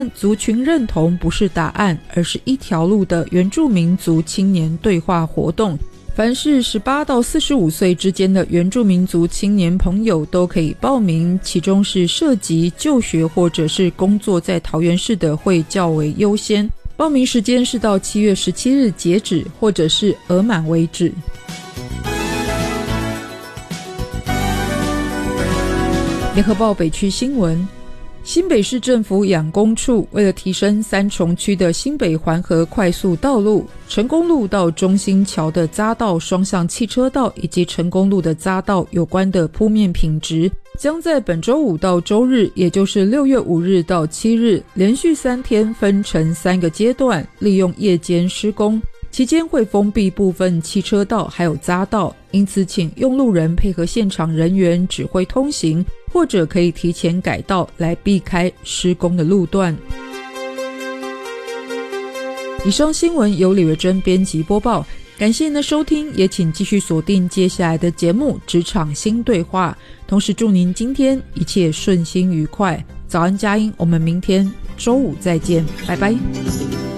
族群认同不是答案，而是一条路的原住民族青年对话活动。凡是18到45岁之间的原住民族青年朋友都可以报名，其中是涉及就学或者是工作在桃园市的会较为优先。报名时间是到7月17日截止，或者是额满为止。联合报北区新闻，新北市政府养工处为了提升三重区的新北环河快速道路、成功路到中心桥的匝道双向汽车道以及成功路的匝道有关的铺面品质，将在本周五到周日，也就是6月5日到7日，连续3天分成3个阶段，利用夜间施工，期间会封闭部分汽车道还有匝道，因此请用路人配合现场人员指挥通行，或者可以提前改道来避开施工的路段。以上新闻由李维珍编辑播报，感谢您的收听，也请继续锁定接下来的节目《职场新对话》，同时祝您今天一切顺心愉快。早安佳音，我们明天周五再见，拜拜。